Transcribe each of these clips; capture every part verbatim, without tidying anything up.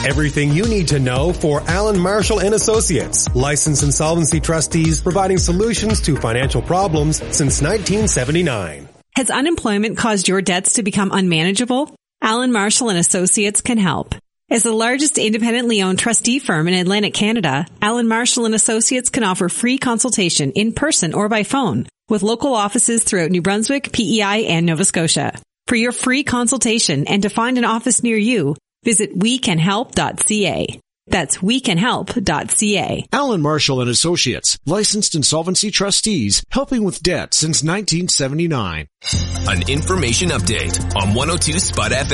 Everything you need to know for Allen Marshall and Associates, licensed insolvency trustees providing solutions to financial problems since nineteen seventy-nine. Has unemployment caused your debts to become unmanageable? Allen Marshall and Associates can help. As the largest independently owned trustee firm in Atlantic Canada, Allen Marshall and Associates can offer free consultation in person or by phone with local offices throughout New Brunswick, P E I, and Nova Scotia. For your free consultation and to find an office near you, visit we can help dot c a. That's we can help dot c a. Allen Marshall and Associates, licensed insolvency trustees, helping with debt since nineteen seventy-nine. An information update on one oh two Spud F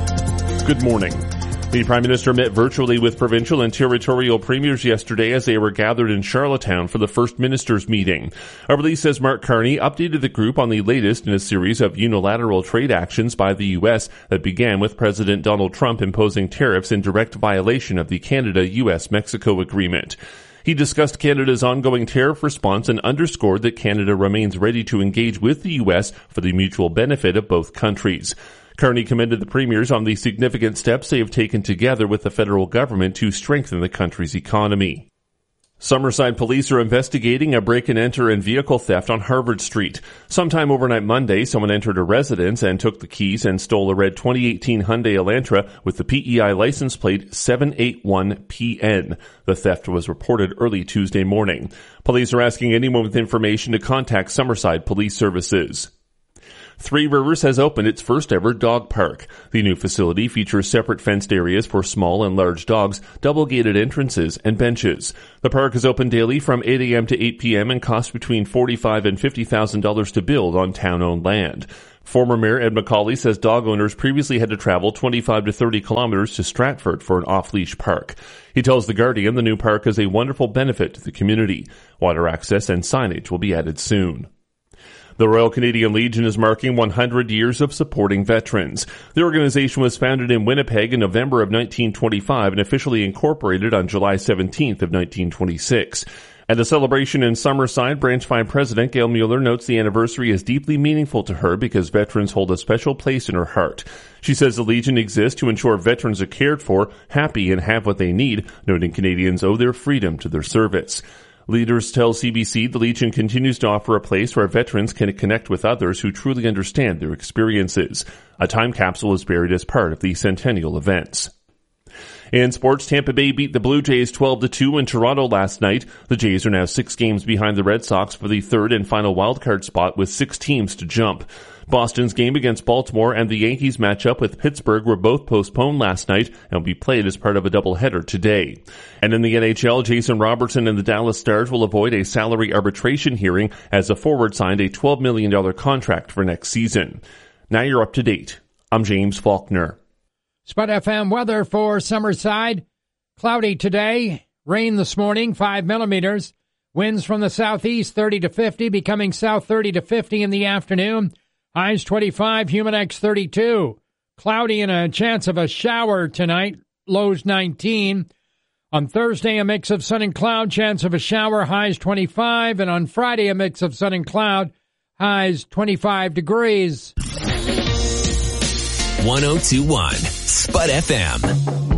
M. Good morning. The Prime Minister met virtually with provincial and territorial premiers yesterday as they were gathered in Charlottetown for the First Ministers' meeting. A release says Mark Carney updated the group on the latest in a series of unilateral trade actions by the U S that began with President Donald Trump imposing tariffs in direct violation of the Canada-U S Mexico agreement. He discussed Canada's ongoing tariff response and underscored that Canada remains ready to engage with the U S for the mutual benefit of both countries. Carney commended the premiers on the significant steps they have taken together with the federal government to strengthen the country's economy. Summerside police are investigating a break-and-enter and vehicle theft on Harvard Street. Sometime overnight Monday, someone entered a residence and took the keys and stole a red twenty eighteen Hyundai Elantra with the P E I license plate seven eight one P N. The theft was reported early Tuesday morning. Police are asking anyone with information to contact Summerside Police Services. Three Rivers has opened its first ever dog park. The new facility features separate fenced areas for small and large dogs, double gated entrances, and benches. The park is open daily from eight a.m. to eight p.m. and costs between forty-five thousand dollars and fifty thousand dollars to build on town-owned land. Former Mayor Ed McCauley says dog owners previously had to travel twenty-five to thirty kilometers to Stratford for an off-leash park. He tells The Guardian the new park is a wonderful benefit to the community. Water access and signage will be added soon. The Royal Canadian Legion is marking one hundred years of supporting veterans. The organization was founded in Winnipeg in November of nineteen twenty-five and officially incorporated on July seventeenth of nineteen twenty-six. At a celebration in Summerside, Branch five President Gail Mueller notes the anniversary is deeply meaningful to her because veterans hold a special place in her heart. She says the Legion exists to ensure veterans are cared for, happy, and have what they need, noting Canadians owe their freedom to their service. Leaders tell C B C the Legion continues to offer a place where veterans can connect with others who truly understand their experiences. A time capsule is buried as part of the centennial events. In sports, Tampa Bay beat the Blue Jays twelve to two in Toronto last night. The Jays are now six games behind the Red Sox for the third and final wildcard spot with six teams to jump. Boston's game against Baltimore and the Yankees matchup with Pittsburgh were both postponed last night and will be played as part of a doubleheader today. And in the N H L, Jason Robertson and the Dallas Stars will avoid a salary arbitration hearing as the forward signed a twelve million dollars contract for next season. Now you're up to date. I'm James Faulkner. Spud F M weather for Summerside. Cloudy today. Rain this morning, five millimeters. Winds from the southeast, thirty to fifty, becoming south thirty to fifty in the afternoon. Highs twenty-five, Humidex thirty-two. Cloudy and a chance of a shower tonight. Lows nineteen. On Thursday, a mix of sun and cloud, chance of a shower, highs twenty-five. And on Friday, a mix of sun and cloud, highs twenty-five degrees. one oh two point one Spud F M.